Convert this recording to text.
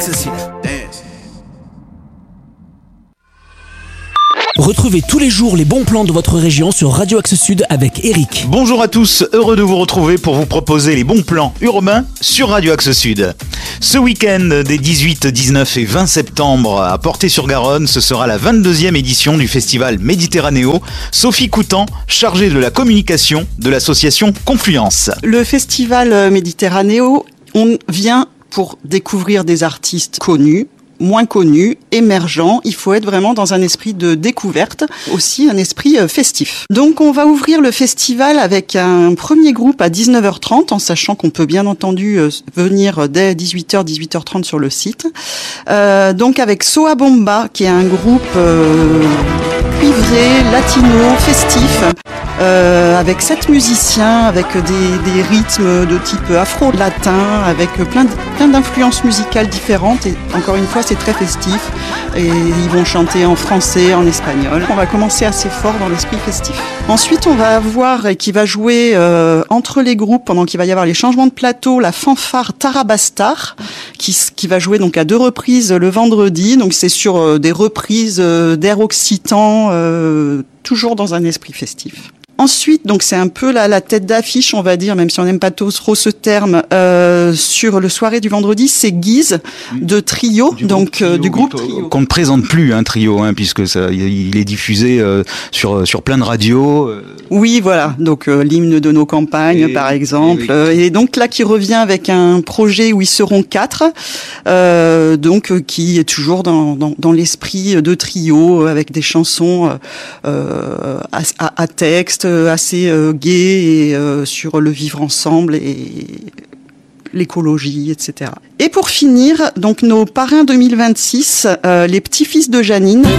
ecstasy. Dance. Retrouvez tous les jours les bons plans de votre région sur Radio Axe Sud avec Eric. Bonjour à tous, heureux de vous retrouver pour vous proposer les bons plans urbains sur Radio Axe Sud. Ce week-end des 18, 19 et 20 septembre à Portet-sur-Garonne, ce sera la 22e édition du festival Méditerranéo. Sophie Coutan, chargée de la communication de l'association Confluence. Le festival Méditerranéo, on vient pour découvrir des artistes connus, moins connus, émergents. Il faut être vraiment dans un esprit de découverte, aussi un esprit festif. Donc on va ouvrir le festival avec un premier groupe à 19h30, en sachant qu'on peut bien entendu venir dès 18h, 18h30 sur le site. Donc avec Soa Bomba, qui est un groupe cuivré, latino, festif, avec 7 musiciens, avec des rythmes de type afro-latin, avec plein d'influences musicales différentes, et encore une fois c'est très festif, et ils vont chanter en français, en espagnol. On va commencer assez fort dans l'esprit festif. Ensuite on va avoir, et qui va jouer entre les groupes, pendant qu'il va y avoir les changements de plateau, la fanfare Tarabastar, qui va jouer donc à 2 reprises le vendredi. Donc c'est sur des reprises d'air occitan, toujours dans un esprit festif. Ensuite, donc c'est un peu la tête d'affiche, on va dire, même si on n'aime pas trop ce terme, sur le soirée du vendredi, c'est Guise de Trio, du groupe Trio. Qu'on ne présente plus, Trio, puisque il est diffusé sur plein de radios. Oui, voilà, donc l'hymne de nos campagnes, par exemple. Et donc là, qui revient avec un projet où ils seront 4, qui est toujours dans l'esprit de Trio, avec des chansons à texte, assez gai, et sur le vivre ensemble et l'écologie, etc. Et pour finir, donc nos parrains 2026, les petits-fils de Janine.